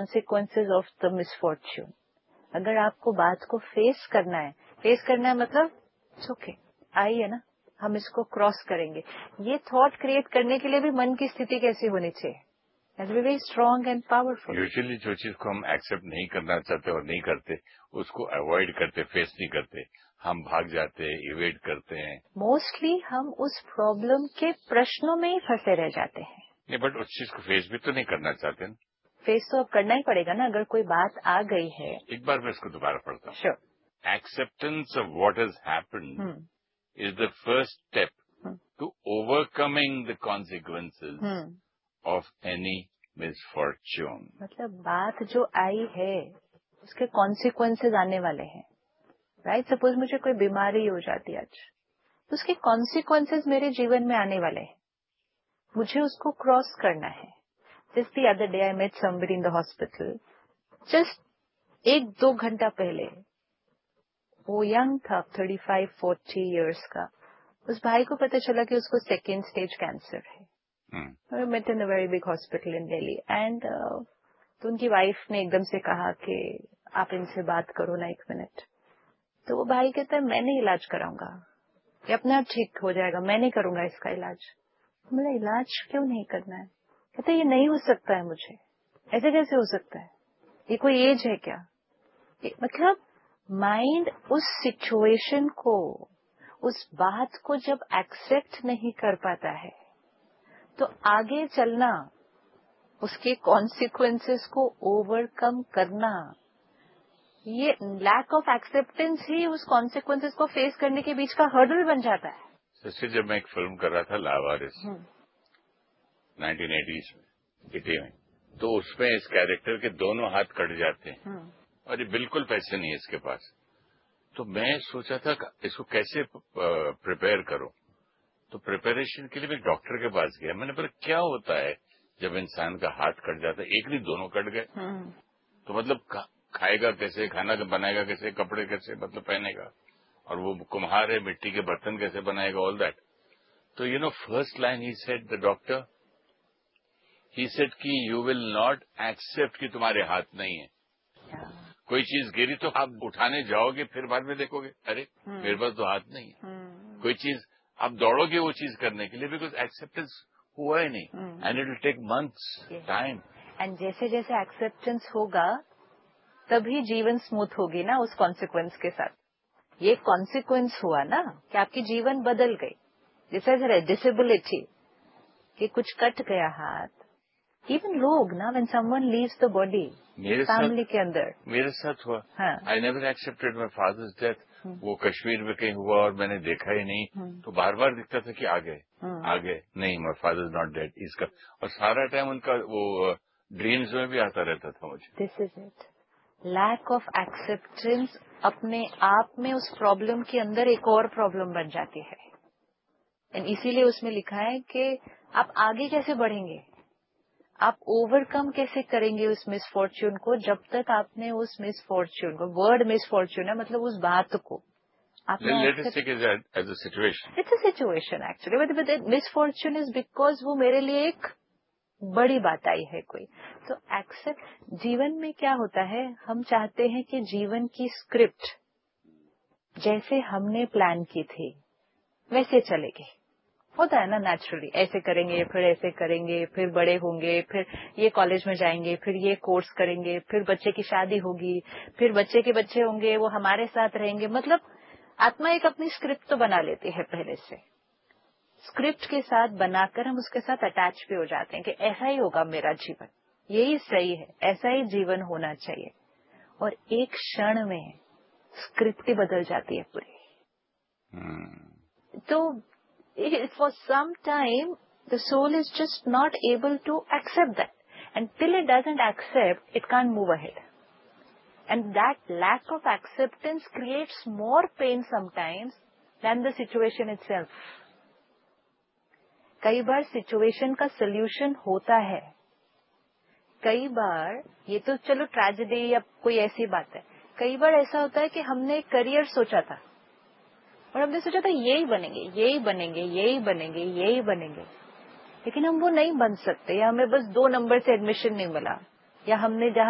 consequences of the misfortune. अगर आपको बात को फेस करना है मतलब इट्स ओके, आई है ना, हम इसको क्रॉस करेंगे. ये थॉट क्रिएट करने के लिए भी मन की स्थिति कैसी होनी चाहिए? Has to be very strong and powerful. Usually जो चीज को हम एक्सेप्ट नहीं करना चाहते और नहीं करते, उसको अवॉइड करते, फेस नहीं करते, हम भाग जाते हैं, इवेट करते हैं. मोस्टली हम उस प्रॉब्लम के प्रश्नों में ही फंसे रह जाते हैं. नहीं, बट उस चीज को फेस भी तो नहीं करना चाहते ना. फेस तो अब करना ही पड़ेगा ना, अगर कोई बात आ गई है. एक बार मैं इसको दोबारा पढ़ता हूँ. Sure. Acceptance of what has happened is the first step to overcoming the consequences of any misfortune. मतलब बात जो आई है उसके कॉन्सिक्वेंसेज आने वाले हैं. राइट, सपोज मुझे कोई बीमारी हो जाती है आज, तो उसके कॉन्सिक्वेंसेज मेरे जीवन में आने वाले हैं, मुझे उसको क्रॉस करना है. Just the other day I met somebody in the hospital. Just 1-2 घंटा पहले वो यंग था, 35-40 इयर्स का. उस भाई को पता चला कि उसको 2nd स्टेज कैंसर है. I met in a very big hospital in Delhi and तो उनकी वाइफ ने एकदम से कहा कि आप इनसे बात करो ना 1 मिनट. तो वो भाई कहता है मैं नहीं इलाज कराऊंगा, ये अपने आप ठीक हो जाएगा, मैं नहीं करूंगा इसका इलाज. मेरा इलाज क्यों नहीं करना है? कहता है ये नहीं हो सकता है मुझे. ऐसे कैसे हो सकता है? ये कोई एज है क्या? मतलब माइंड उस सिचुएशन को, उस बात को जब एक्सेप्ट नहीं कर पाता है तो आगे चलना, उसके कॉन्सिक्वेंसेस को ओवरकम करना, ये लैक ऑफ एक्सेप्टेंस ही उस कॉन्सिक्वेंसेस को फेस करने के बीच का हर्डल बन जाता है. जैसे जब मैं एक फिल्म कर रहा था लावारिस 1980s में, तो उसमें इस कैरेक्टर के दोनों हाथ कट जाते हैं और ये बिल्कुल पैसे नहीं है इसके पास. तो मैं सोचा था इसको कैसे प्रिपेयर करूं. तो प्रिपरेशन के लिए मैं डॉक्टर के पास गया. मैंने बोला क्या होता है जब इंसान का हाथ कट जाता है? एक नहीं, दोनों कट गए. तो मतलब खाएगा कैसे, खाना बनाएगा कैसे, कपड़े कैसे मतलब पहनेगा, और वो कुम्हार है, मिट्टी के बर्तन कैसे बनाएगा, ऑल दैट. तो first line he said, the doctor he said कि यू विल नॉट एक्सेप्ट कि तुम्हारे हाथ नहीं है. कोई चीज गिरी तो आप उठाने जाओगे, फिर बाद में देखोगे अरे मेरे पास तो हाथ नहीं है. कोई चीज आप दौड़ोगे वो चीज करने के लिए, बिकॉज एक्सेप्टेंस हुआ ही नहीं, and it will take months time. And जैसे जैसे एक्सेप्टेंस होगा तभी जीवन स्मूथ होगी ना उस कॉन्सिक्वेंस के साथ. ये कॉन्सिक्वेंस हुआ ना कि आपकी जीवन बदल गई. जैसे डिसेबिलिटी कि कुछ कट गया हाथ. इवन लोग ना, when someone leaves the body family के अंदर, मेरे साथ हुआ. I never accepted my father's death. वो कश्मीर में कहीं हुआ और मैंने देखा ही नहीं. तो बार बार दिखता था कि आ गए नहीं, my father is not dead इसका. और सारा टाइम उनका वो ड्रीम्स में भी आता रहता था मुझे. This is it, lack of acceptance अपने आप में उस प्रॉब्लम के अंदर एक और प्रॉब्लम बन जाती है. एंड इसीलिए उसमें लिखा है कि आप आगे कैसे बढ़ेंगे, आप ओवरकम कैसे करेंगे उस मिसफॉर्च्यून को, जब तक आपने उस मिसफॉर्च्यून को, वर्ड मिसफॉर्च्यून है मतलब उस बात को आपने. It's a situation actually, but misfortune is because वो मेरे लिए एक बड़ी बात आई है कोई. तो एक्सेप्ट. जीवन में क्या होता है, हम चाहते हैं कि जीवन की स्क्रिप्ट जैसे हमने प्लान की थी वैसे चलेगी. होता है ना नेचुरली, ऐसे करेंगे फिर ऐसे करेंगे, फिर बड़े होंगे, फिर ये कॉलेज में जाएंगे, फिर ये कोर्स करेंगे, फिर बच्चे की शादी होगी, फिर बच्चे के बच्चे होंगे, वो हमारे साथ रहेंगे. मतलब आत्मा एक अपनी स्क्रिप्ट तो बना लेती है पहले से. स्क्रिप्ट के साथ बनाकर हम उसके साथ अटैच भी हो जाते हैं कि ऐसा ही होगा मेरा जीवन, यही सही है, ऐसा ही जीवन होना चाहिए. और एक क्षण में स्क्रिप्ट ही बदल जाती है पूरी. तो for some time the soul is just not able to accept that, and till it doesn't accept it can't move ahead. And that lack of acceptance creates more pain sometimes than the situation itself. कई बार situation का solution होता है, कई बार ये तो चलो tragedy या कोई ऐसी बात है. कई बार ऐसा होता है कि हमने एक करियर सोचा था और हमने सोचा था यही बनेंगे, यही बनेंगे, यही बनेंगे, यही बनेंगे, लेकिन हम वो नहीं बन सकते, या हमें बस 2 नंबर से एडमिशन नहीं मिला, या हमने जहाँ